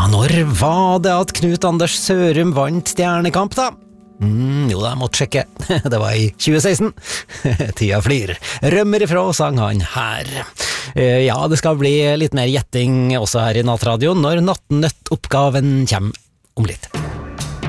når var det at Knut Anders Sørum vant Stjernekamp da? Jo da, jeg måtte sjekke. Det var i 2016. Tida flyr. Rømmer ifra, sang han her. Ja, det skal bli litt mer gjetting også her i Nattradioen når Nattnøtt-oppgaven kommer om litt.